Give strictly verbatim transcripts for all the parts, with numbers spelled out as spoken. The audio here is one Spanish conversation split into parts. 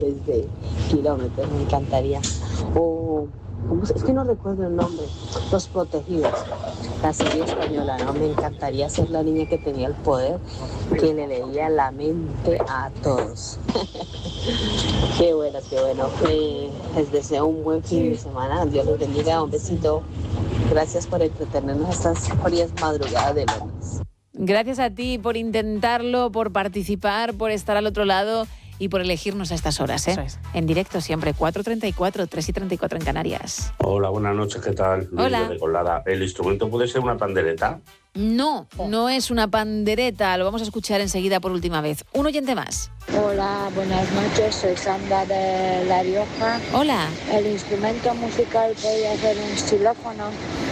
de kilómetros, me encantaría. O, ¿cómo se- es que no recuerdo el nombre, Los Protegidos, la serie española, ¿no? Me encantaría ser la niña que tenía el poder, que le leía la mente a todos. Qué bueno, qué bueno. Eh, les deseo un buen fin de semana. Dios los bendiga. Un besito. Gracias por entretenernos estas frías madrugadas de lunes. Gracias a ti por intentarlo, por participar, por estar al otro lado y por elegirnos a estas horas, ¿eh? Eso es. En directo siempre, cuatro treinta y cuatro, tres y treinta y cuatro en Canarias. Hola, buenas noches, ¿qué tal? Luis Hola. de Colada. ¿El instrumento puede ser una pandereta? No, no es una pandereta, lo vamos a escuchar enseguida por última vez. Un oyente más. Hola, buenas noches, soy Sandra de La Rioja. Hola. El instrumento musical podría ser un xilófono.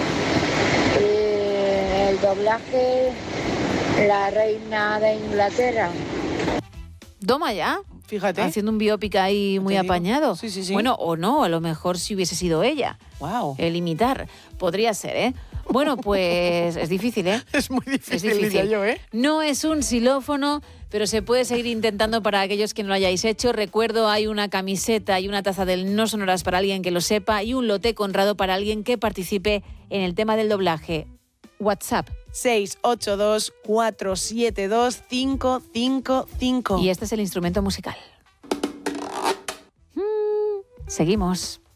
Y el doblaje, la reina de Inglaterra. Toma ya. Fíjate. Haciendo un biopic ahí muy te digo. apañado. Sí, sí, sí. Bueno, o no, a lo mejor si hubiese sido ella. Wow. El imitar. Podría ser, ¿eh? Bueno, pues es difícil, ¿eh? Es muy difícil, Es difícil. diría yo, ¿eh? No es un xilófono, pero se puede seguir intentando para aquellos que no lo hayáis hecho. Recuerdo, hay una camiseta y una taza del No Sonoras para alguien que lo sepa y un lote Conrado para alguien que participe en el tema del doblaje. WhatsApp. seis ocho dos, cuatro siete dos, cinco cinco cinco. Y este es el instrumento musical. Mm, seguimos.